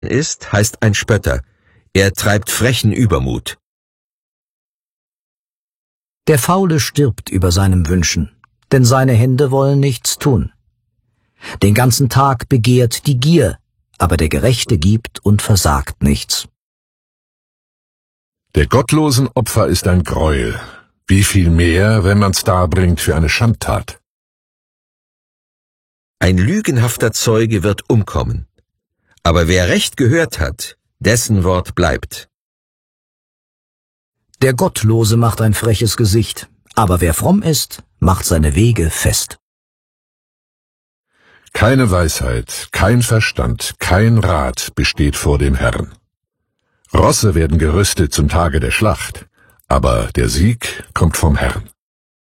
ist, heißt ein Spötter. Er treibt frechen Übermut. Der Faule stirbt über seinem Wünschen, denn seine Hände wollen nichts tun. Den ganzen Tag begehrt die Gier, aber der Gerechte gibt und versagt nichts. Der gottlosen Opfer ist ein Greuel. Wie viel mehr, wenn man's darbringt für eine Schandtat. Ein lügenhafter Zeuge wird umkommen. Aber wer Recht gehört hat, dessen Wort bleibt. Der Gottlose macht ein freches Gesicht, aber wer fromm ist, macht seine Wege fest. Keine Weisheit, kein Verstand, kein Rat besteht vor dem Herrn. Rosse werden gerüstet zum Tage der Schlacht, aber der Sieg kommt vom Herrn.